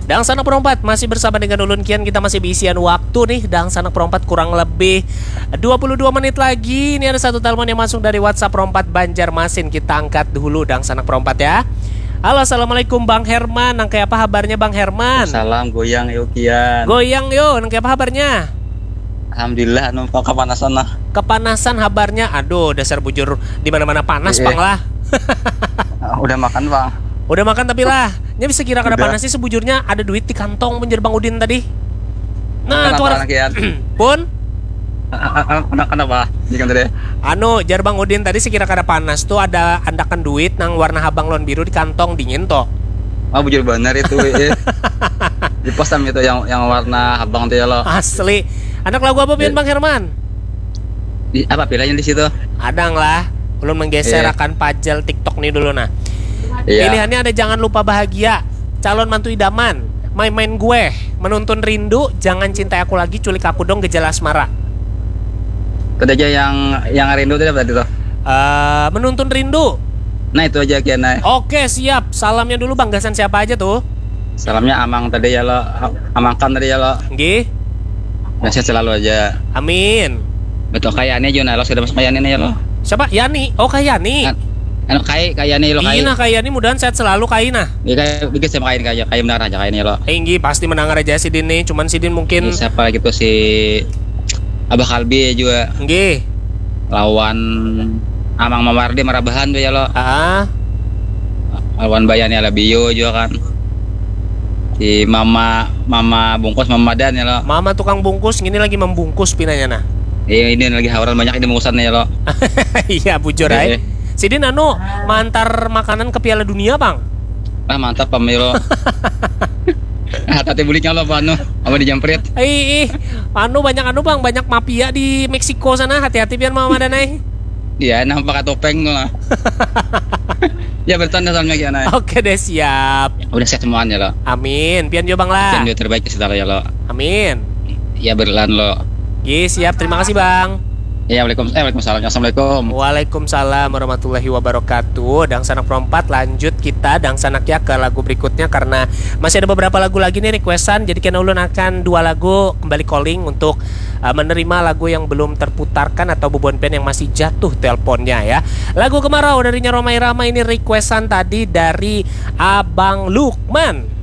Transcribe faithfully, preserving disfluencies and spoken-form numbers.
Dang Sanak Perompat masih bersama dengan Ulun Kian. Kita masih berisian waktu nih. Dang Sanak Perompat kurang lebih dua puluh dua menit lagi. Ini ada satu telepon yang masuk dari WhatsApp Perompat Banjarmasin. Kita angkat dulu Dang Sanak Perompat ya. Halo, assalamualaikum Bang Herman. Nang kayak apa kabarnya Bang Herman? Salam goyang yuk Kian. Goyang yo, nang kayak apa kabarnya? Alhamdulillah, numpang kepanasan lah. Kepanasan kabarnya. Aduh, dasar bujur di mana-mana panas Iya. Bang lah. Udah makan Bang? Udah makan tapi lah. Nya bisa kira kada Udah. panas sih sebujurnya ada duit di kantong penjer Bang Udin tadi. Nah, Kenapa, tuh anak Kian? pun Anak kenapa? Jikan tadi. anu jar Bang Udin tadi sekira kada panas tuh ada andakan duit nang warna habang lon biru di kantong dingin toh. Oh bujur bener itu. eh. Di postam itu yang yang warna abang tuh ya lo. Asli. Anak lagu apa pian Iya. Bang Herman? Di, apa pilihannya di situ? Adang lah. Belum menggeser Iya. akan pajal TikTok nih dulu nah. Iya. Pilihannya ada jangan lupa bahagia, calon mantu idaman, main-main gue, menuntun rindu, jangan cintai aku lagi, culik aku dong, gejala asmara. Itu aja yang yang rindu tadi apa tadi tuh? Eh, menuntun rindu. Nah itu aja Kian. Nah. Oke siap. Salamnya dulu Bang Gasan siapa aja tuh? Salamnya Amang tadi ya lo. Amang kan tadi ya lo. Nggih. Nasihat selalu aja. Amin. Betul kayaknya Juna lo sudah masuk kayaknya ya lo. Siapa? Yani. Oh Kayani. Kan- Anu kai kayaknya lo kai. Iya nah Kayani mudahan sehat selalu Kaina. Iya kayak bikin sama kain kayak kayak benar aja kayaknya lo. Enggi pasti menang aja si Din nih. Cuman si Din mungkin. Ini siapa lagi tuh si Abah Kalbi juga Nggih. lawan Amang Mamardi Marabahan tuh ya lo. Ah. Lawan Bayani Alabio juga kan. Si Mama Mama Bungkus Mama Dan ya lo. Mama tukang bungkus ini lagi membungkus pinanya nah. Iya ini lagi hauran banyak ini bungkusan ya lo. Iya bujur Eh, ay. eh. Si Din anu mantar makanan ke Piala Dunia Bang. Ah mantap pamilo. Ah tadi buliknya lo panu sama dijamprit. Ih, ih, anu banyak anu Bang, banyak mafia di Meksiko sana. Hati-hati pian Mama Danai. Iya nampak topeng tuh lah. Ya bertanda soalnya kiana. Oke deh siap. Udah sehat semuanya lo. Amin. Pian jo Bang lah. Yang terbaik setelah ya lo. Amin. Ya berlan lo. Ye, siap. Terima kasih Bang. Ya waalaikumsalam. Eh, waalaikumsalam. Assalamualaikum. Waalaikumsalam warahmatullahi wabarakatuh. Dang Sanak Perompat lanjut kita Dang Sanak ya ke lagu berikutnya karena masih ada beberapa lagu lagi nih requestan. Jadi Ken Ulun akan dua lagu kembali calling untuk uh, menerima lagu yang belum terputarkan atau bobon pen yang masih jatuh teleponnya ya. Lagu Kemarau dari Romai Rama ini requestan tadi dari Abang Lukman.